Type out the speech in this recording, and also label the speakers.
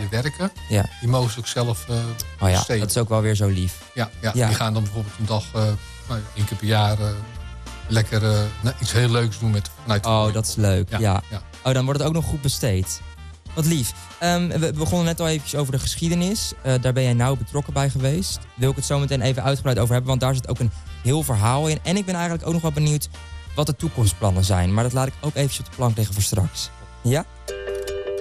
Speaker 1: die werken,
Speaker 2: Ja.
Speaker 1: die mogen ze ook zelf
Speaker 2: Oh ja,
Speaker 1: besteden.
Speaker 2: dat is ook wel weer zo lief.
Speaker 1: Ja,
Speaker 2: Ja.
Speaker 1: die gaan dan bijvoorbeeld een dag, 1 keer per jaar, lekker iets heel leuks doen vanuit de
Speaker 2: Oh,
Speaker 1: voetbal.
Speaker 2: dat is leuk. Ja.
Speaker 1: ja.
Speaker 2: Oh, dan wordt het ook nog goed besteed. Wat lief. We begonnen net al eventjes over de geschiedenis. Daar ben jij nauw betrokken bij geweest. Wil ik het zo meteen even uitgebreid over hebben, want daar zit ook een heel verhaal in. En ik ben eigenlijk ook nog wel benieuwd wat de toekomstplannen zijn. Maar dat laat ik ook eventjes op de plank liggen voor straks. Ja?